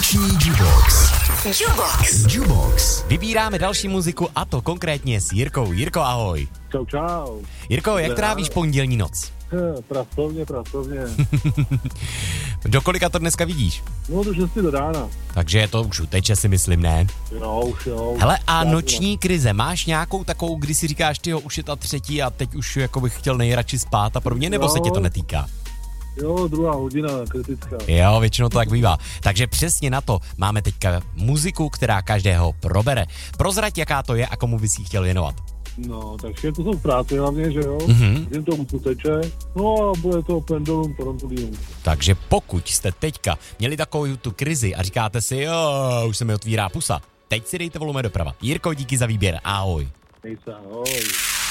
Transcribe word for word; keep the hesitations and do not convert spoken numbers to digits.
Noční Jubox. Jubox. Jubox. Vybíráme další muziku a to konkrétně s Jirkou. Jirko, ahoj. Čau, čau. Jirko, jak trávíš pondělní noc? Pracovně, pracovně. Do kolika to dneska vidíš? No do šesti do rána. Takže je to už uteče, si myslím, ne? Jo, už jo. Hele, a noční krize, máš nějakou takovou, kdy si říkáš, tyjo, už je ta třetí a teď už jako bych chtěl nejradši spát a podobně, nebo se tě to netýká? Jo, druhá hodina, kritická. Jo, většinou to tak bývá. Takže přesně na to máme teďka muziku, která každého probere. Prozrať, jaká to je a komu bys jí chtěl věnovat. No, takže to jsou v práci hlavně, že jo? Mhm. Tím to uteče. No a bude to pendulum pendulum. Takže pokud jste teďka měli takovou tu krizi a říkáte si, jo, už se mi otvírá pusa, teď si dejte volume doprava. Jirko, díky za výběr, ahoj. Nejsa, ahoj.